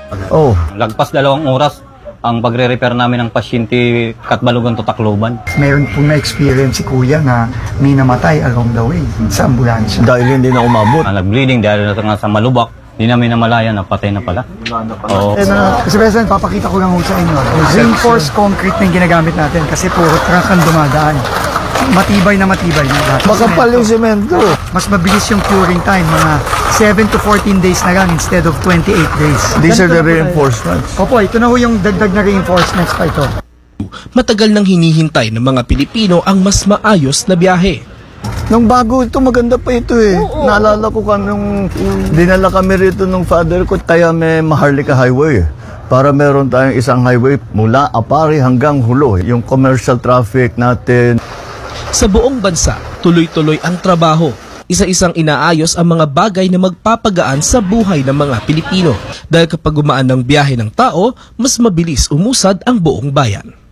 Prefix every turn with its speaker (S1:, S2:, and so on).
S1: Oh,
S2: Lagpas 2 oras ang pagre-repair namin ng pasyente Katbalogan to Tacloban.
S3: Mayroon pong na-experience si Kuya na may namatay along the way sa ambulansya.
S1: dahil hindi na umabot.
S2: Nag-bleeding dahil na sa malubak. Hindi namin namalayan na patay na pala. Oo.
S3: Kasi President, papakita ko lang ho sa inyo. Reinforced concrete na yung ginagamit natin kasi puro truck ang dumadaan. Matibay na matibay.
S1: Makapal yung semento.
S3: Mas mabilis yung curing time, mga 7 to 14 days na lang instead of 28 days.
S1: These are the
S3: Ganito na po tayo.
S1: reinforcements.
S3: Opo, ito na ho yung dagdag na reinforcements pa ito.
S4: Matagal nang hinihintay ng mga Pilipino ang mas maayos na biyahe.
S1: Nung bago ito, maganda pa ito eh. Naalala ko nung dinala kami rito nung father ko, kaya may Maharlika Highway eh. Para meron tayong isang highway mula Apari hanggang Hulo. Yung commercial traffic natin.
S4: Sa buong bansa, tuloy-tuloy ang trabaho. Isa-isang inaayos ang mga bagay na magpapagaan sa buhay ng mga Pilipino. Dahil kapag gumaan ng biyahe ng tao, mas mabilis umusad ang buong bayan.